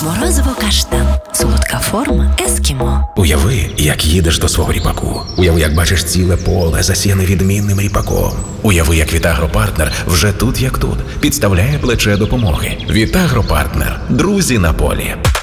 Морозиво-каштан. Солодка форма ескімо. Уяви, як їдеш до свого ріпаку. Уяви, як бачиш ціле поле, засіяне відмінним ріпаком. Уяви, як Вітагропартнер вже тут, як тут, підставляє плече допомоги. Вітагропартнер. Друзі на полі.